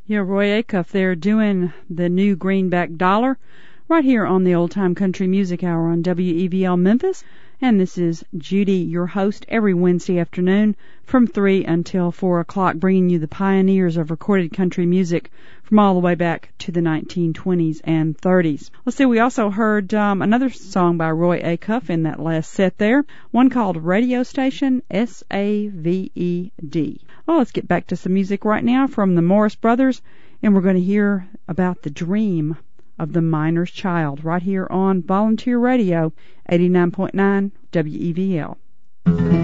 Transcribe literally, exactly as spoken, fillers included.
Yeah, Roy Acuff there doing the new Greenback Dollar right here on the Old Time Country Music Hour on W E V L Memphis. And this is Judy, your host, every Wednesday afternoon from three until four o'clock, bringing you the pioneers of recorded country music from all the way back to the nineteen twenties and thirties. Let's see, we also heard um, another song by Roy Acuff in that last set there, one called Radio Station, S A V E D. Well, let's get back to some music right now from the Morris Brothers, and we're going to hear about the dream of the miner's child right here on Volunteer Radio, eighty-nine point nine W E V L.